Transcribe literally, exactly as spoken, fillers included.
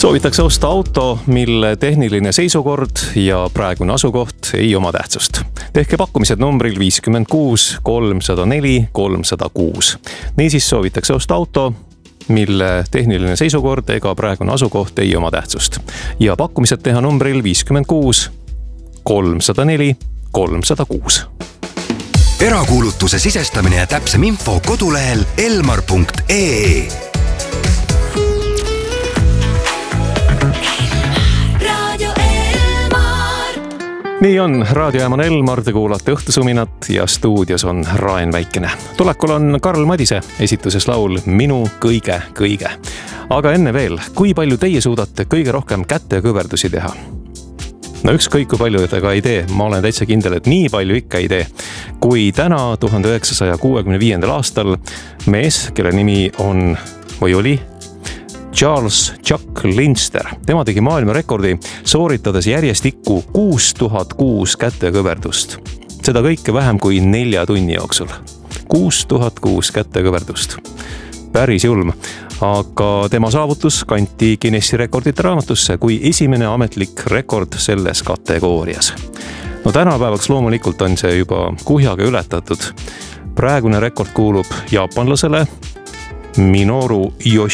Soovitakse osta auto, mille tehniline seisukord ja praegune asukoht ei oma tähtsust. Tehke pakkumised numbril viiskümmend kuus kolmsada neli kolmsada kuus. Niisiis soovitakse osta auto, mille tehniline seisukord ega praegune asukoht ei oma tähtsust. Ja pakkumised teha numbril viiskümmend kuus kolmsada neli kolmsada kuus. Erakuulutuse sisestamine ja täpsem info kodulehel elmar punkt ee. Nii on, raadiojaam on Elmar, te kuulate Õhtusuminat ja stuudios on Raen Väikene. Tulekul on Karl Madise esituses laul Minu kõige kõige. Aga enne veel, kui palju teie suudate kõige rohkem kätte ja kõverdusi teha? No ükskõik kui palju te ka ei tee, ma olen täitsa kindel, et nii palju ikka ei tee. Kui täna tuhande üheksasaja kuuekümne viiendal aastal mees, kelle nimi on või oli Charles Chuck Linster. Tema tegi maailma rekordi sooritades järjestikku kuus tuhat kuus kätekõverdust. Seda kõike vähem kui nelja tunni jooksul. kuus tuhat kuus kätekõverdust. Päris julm. Aga tema saavutus kanti Guinessi rekordite raamatusse kui esimene ametlik rekord selles kategoorias. No tänapäevaks loomulikult on see juba kuhjaga ületatud. Praegune rekord kuulub jaapanlasele Minoru Yoshida.